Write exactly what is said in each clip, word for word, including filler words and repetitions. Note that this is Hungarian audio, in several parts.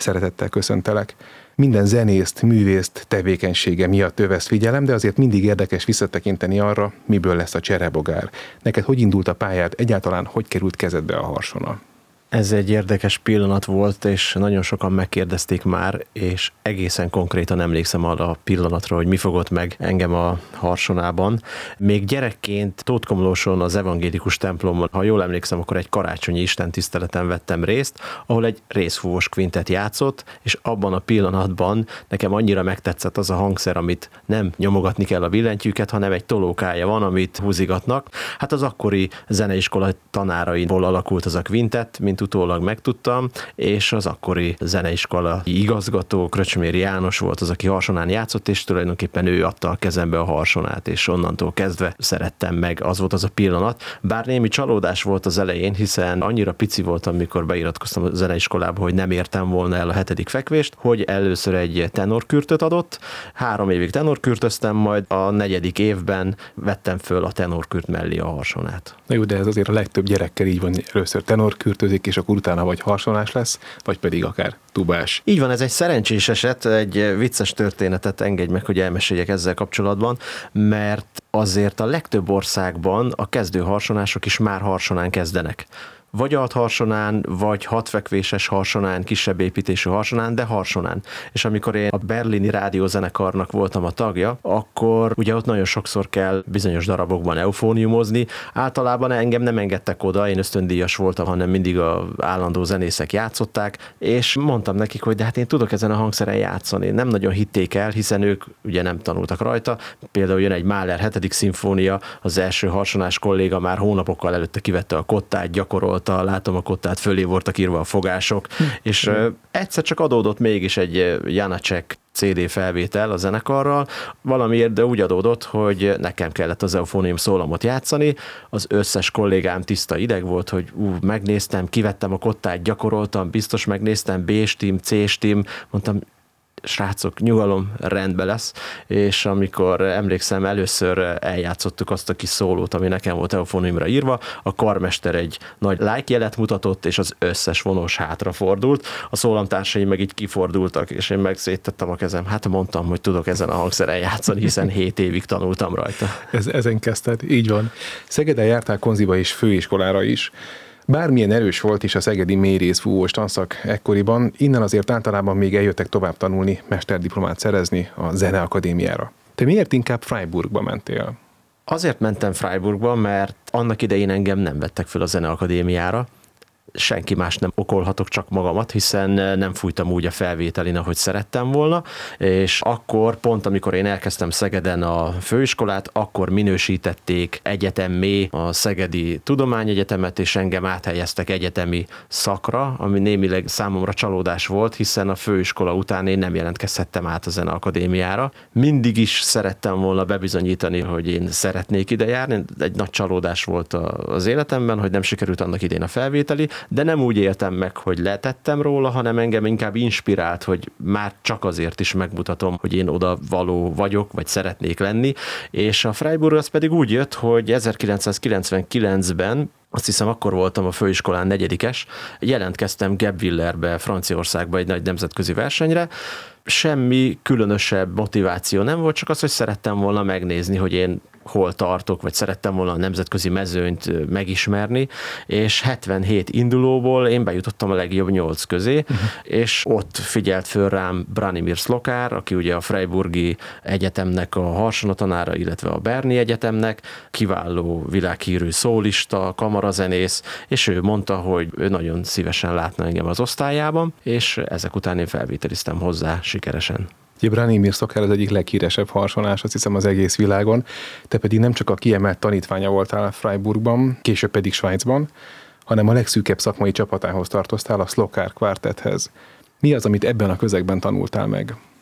Szeretettel köszöntelek. Minden zenészt, művészt tevékenysége miatt övesz figyelem, de azért mindig érdekes visszatekinteni arra, miből lesz a cserebogár. Neked hogy indult a pályád, egyáltalán hogy került kezedbe a harsona? Ez egy érdekes pillanat volt, és nagyon sokan megkérdezték már, és egészen konkrétan emlékszem arra a pillanatra, hogy mi fogott meg engem a harsonában. Még gyerekként Tótkomlóson az evangélikus templomban, ha jól emlékszem, akkor egy karácsonyi istentiszteleten vettem részt, ahol egy részfúvós kvintet játszott, és abban a pillanatban nekem annyira megtetszett az a hangszer, amit nem nyomogatni kell a billentyűket, hanem egy tolókája van, amit húzigatnak. Hát az akkori zeneiskola tanáraiból alakult az a kvintet, mint utólag megtudtam, és az akkori zeneiskola igazgató, Kröcsméri János volt az, aki harsonán játszott, és tulajdonképpen ő adta a kezembe a harsonát, és onnantól kezdve szerettem meg, az volt az a pillanat. Bár némi csalódás volt az elején, hiszen annyira pici voltam, amikor beiratkoztam a zeneiskolába, hogy nem értem volna el a hetedik fekvést, hogy először egy tenorkürtöt adott, három évig tenorkürtöztem, majd a negyedik évben vettem föl a tenorkürt mellé a harsonát. Na jó, de ez azért a legtöbb gyerekkel így van, először tenorkürtözik, és akkor utána vagy harsonás lesz, vagy pedig akár tubás. Így van, ez egy szerencsés eset, egy vicces történetet engedj meg, hogy elmeséljek ezzel kapcsolatban, mert azért a legtöbb országban a kezdő harsonások is már harsonán kezdenek. Vagy altharsonán, vagy hatfekvéses harsonán, kisebb építésű harsonán, de harsonán. És amikor én a berlini rádiózenekarnak voltam a tagja, akkor ugye ott nagyon sokszor kell bizonyos darabokban eufóniumozni. Általában engem nem engedtek oda, én ösztöndíjas voltam, hanem mindig az állandó zenészek játszották, és mondtam nekik, hogy de hát én tudok ezen a hangszeren játszani. Nem nagyon hitték el, hiszen ők ugye nem tanultak rajta. Például jön egy Mahler hetedik szimfónia, az első harsonás kolléga már hónapokkal előtte kivette a kottát, gyakorolt, látom a kottát, fölé voltak írva a fogások, hm. és hm. egyszer csak adódott mégis egy Janacek cé dé felvétel a zenekarral, valamiért, de úgy adódott, hogy nekem kellett az eufónium szólamot játszani, az összes kollégám tiszta ideg volt, hogy ú, megnéztem, kivettem a kottát, gyakoroltam, biztos megnéztem, B-stim, C-stim, mondtam, srácok, nyugalom, rendben lesz, és amikor emlékszem, először eljátszottuk azt a kis szólót, ami nekem volt eufóniumra írva, a karmester egy nagy like jelet mutatott, és az összes vonós hátrafordult, a szólamtársaim meg így kifordultak, és én meg széttettem a kezem. Hát mondtam, hogy tudok ezen a hangszeren játszani, hiszen hét évig tanultam rajta. Ez, ezen kezdted, így van. Szegeden jártál konziba és főiskolára is. Bármilyen erős volt is a szegedi mélyrészfúvós tanszak ekkoriban, innen azért általában még eljöttek tovább tanulni, mesterdiplomát szerezni a Zeneakadémiára. Te miért inkább Freiburgba mentél? Azért mentem Freiburgba, mert annak idején engem nem vettek föl a Zeneakadémiára. Senki más nem okolhatok, csak magamat, hiszen nem fújtam úgy a felvételin, ahogy szerettem volna, és akkor pont amikor én elkezdtem Szegeden a főiskolát, akkor minősítették egyetemmé a Szegedi Tudományegyetemet, és engem áthelyeztek egyetemi szakra, ami némileg számomra csalódás volt, hiszen a főiskola után én nem jelentkezhettem át a Zeneakadémiára. Mindig is szerettem volna bebizonyítani, hogy én szeretnék ide járni, egy nagy csalódás volt az életemben, hogy nem sikerült annak idén a felvételi, de nem úgy éltem meg, hogy letettem róla, hanem engem inkább inspirált, hogy már csak azért is megmutatom, hogy én oda való vagyok, vagy szeretnék lenni, és a Freiburg az pedig úgy jött, hogy ezerkilencszázkilencvenkilencben, azt hiszem akkor voltam a főiskolán negyedikes, jelentkeztem Gebwillerbe, Franciaországba egy nagy nemzetközi versenyre, semmi különösebb motiváció nem volt, csak az, hogy szerettem volna megnézni, hogy én hol tartok, vagy szerettem volna a nemzetközi mezőnyt megismerni, és hetvenhét indulóból én bejutottam a legjobb nyolc közé, uh-huh. és ott figyelt föl rám Branimir Szlokár, aki ugye a Freiburgi Egyetemnek a harsonatanára, illetve a Berni Egyetemnek, kiváló világhírű szólista, kamarazenész, és ő mondta, hogy ő nagyon szívesen látna engem az osztályában, és ezek után én felvételiztem hozzá sikeresen. Branimir Szlokár az egyik leghíresebb harsonás, azt hiszem az egész világon, te pedig nem csak a kiemelt tanítványa voltál Freiburgban, később pedig Svájcban, hanem a legszűkebb szakmai csapatához tartoztál, a Szlokár Quartethez. Mi az, amit ebben a közegben tanultál meg?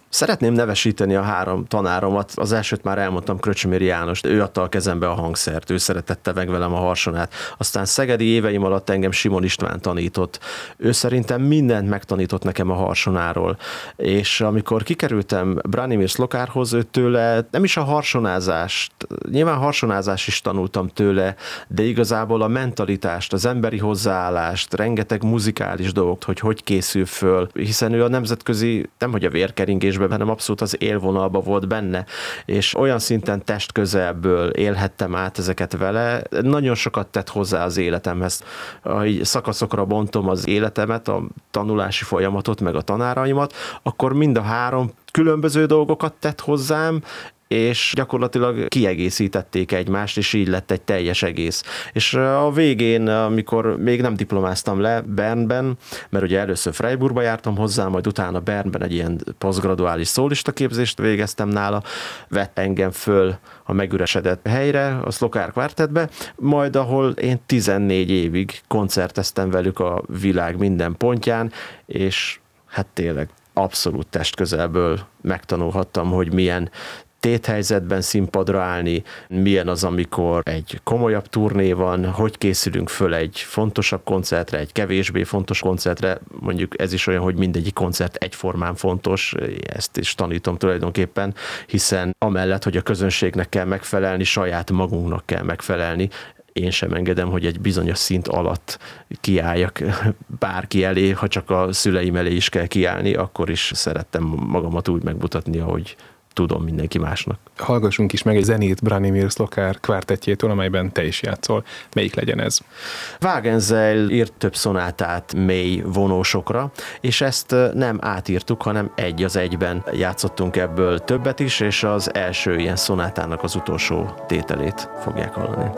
Szeretném nevesíteni a három tanáromat. Az elsőt már elmondtam, Kröcsméri János, ő adta a kezembe a hangszert, ő szeretette meg velem a harsonát. Aztán szegedi éveim alatt engem Simon István tanított. Ő szerintem mindent megtanított nekem a harsonáról. És amikor kikerültem Branimir Szlokárhoz, ő tőle nem is a harsonázást, nyilván harsonázás is tanultam tőle, de igazából a mentalitást, az emberi hozzáállást, rengeteg muzikális dolgot, hogy hogy készül föl, hiszen ő a nemzetközi, nem hogy a vérkeringés, hanem abszolút az élvonalba volt benne, és olyan szinten testközelből élhettem át ezeket vele, nagyon sokat tett hozzá az életemhez. Ha így szakaszokra bontom az életemet, a tanulási folyamatot, meg a tanáraimat, akkor mind a három különböző dolgokat tett hozzám, és gyakorlatilag kiegészítették egymást, és így lett egy teljes egész. És a végén, amikor még nem diplomáztam le Bernben, mert ugye először Freiburgba jártam hozzá, majd utána Bernben egy ilyen posztgraduális szólista képzést végeztem nála, vett engem föl a megüresedett helyre, a Szlokár Kvartettbe, majd ahol én tizennégy évig koncerteztem velük a világ minden pontján, és hát tényleg abszolút testközelből megtanulhattam, hogy milyen téthelyzetben színpadra állni, milyen az, amikor egy komolyabb turné van, hogy készülünk föl egy fontosabb koncertre, egy kevésbé fontos koncertre, mondjuk ez is olyan, hogy mindegyik koncert egyformán fontos, ezt is tanítom tulajdonképpen, hiszen amellett, hogy a közönségnek kell megfelelni, saját magunknak kell megfelelni, én sem engedem, hogy egy bizonyos szint alatt kiálljak bárki elé, ha csak a szüleim elé is kell kiállni, akkor is szerettem magamat úgy megmutatni, ahogy tudom mindenki másnak. Hallgassunk is meg egy zenét Branimir Szlokár kvártettjétől, amelyben te is játszol. Melyik legyen ez? Wagenseil írt több szonátát mély vonósokra, és ezt nem átírtuk, hanem egy az egyben játszottunk ebből többet is, és az első ilyen szonátának az utolsó tételét fogják hallani.